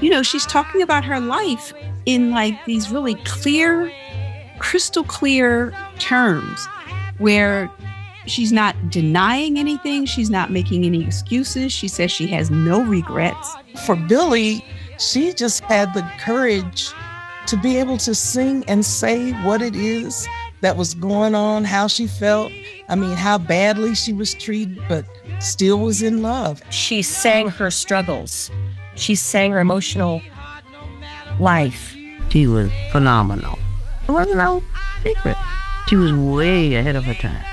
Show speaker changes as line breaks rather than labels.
she's talking about her life in like these really clear, crystal clear terms where she's not denying anything. She's not making any excuses. She says she has no regrets.
For Billie, she just had the courage to be able to sing and say what it is that was going on, how she felt. I mean, how badly she was treated, but still was in love.
She sang her struggles. She sang her emotional life.
She was phenomenal. It wasn't no secret. She was way ahead of her time.